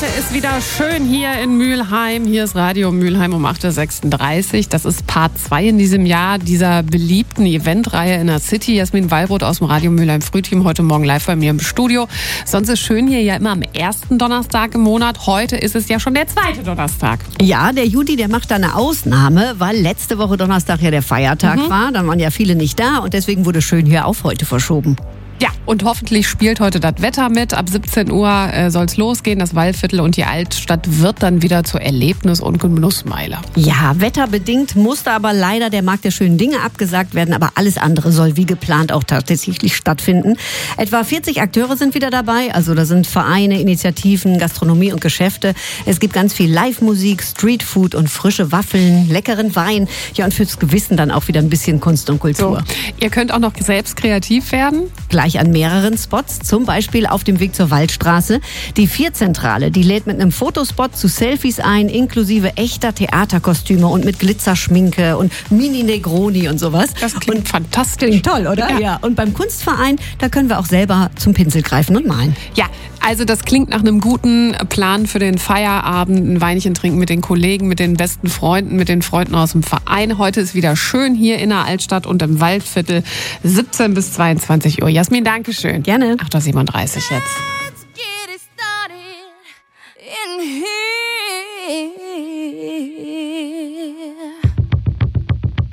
Heute ist wieder schön hier in Mülheim. Hier ist Radio Mülheim um 8.36 Uhr. Das ist Part 2 in diesem Jahr dieser beliebten Eventreihe in der City. Jasmin Wallroth aus dem Radio Mülheim Frühteam heute Morgen live bei mir im Studio. Sonst ist schön hier ja immer am ersten Donnerstag im Monat. Heute ist es ja schon der zweite Donnerstag. Ja, der Juli, der macht da eine Ausnahme, weil letzte Woche Donnerstag ja der Feiertag war. Dann waren ja viele nicht da und deswegen wurde schön hier auf heute verschoben. Ja, und hoffentlich spielt heute das Wetter mit. Ab 17 Uhr soll es losgehen. Das Waldviertel und die Altstadt wird dann wieder zur Erlebnis- und Genussmeile. Ja, wetterbedingt musste aber leider der Markt der schönen Dinge abgesagt werden. Aber alles andere soll wie geplant auch tatsächlich stattfinden. Etwa 40 Akteure sind wieder dabei. Also da sind Vereine, Initiativen, Gastronomie und Geschäfte. Es gibt ganz viel Live-Musik, Streetfood und frische Waffeln, leckeren Wein. Ja, und fürs Gewissen dann auch wieder ein bisschen Kunst und Kultur. So, ihr könnt auch noch selbst kreativ werden. Gleich an mehreren Spots, zum Beispiel auf dem Weg zur Waldstraße. Die 4-Zentrale, die lädt mit einem Fotospot zu Selfies ein, inklusive echter Theaterkostüme und mit Glitzerschminke und Mini-Negroni und sowas. Das klingt fantastisch. Klingt toll, oder? Ja. Und beim Kunstverein, da können wir auch selber zum Pinsel greifen und malen. Ja, also das klingt nach einem guten Plan für den Feierabend. Ein Weinchen trinken mit den Kollegen, mit den besten Freunden, mit den Freunden aus dem Verein. Heute ist wieder schön hier in der Altstadt und im Waldviertel. 17 bis 22 Uhr. Jasmin, danke schön. Gerne. 8.37 Uhr jetzt.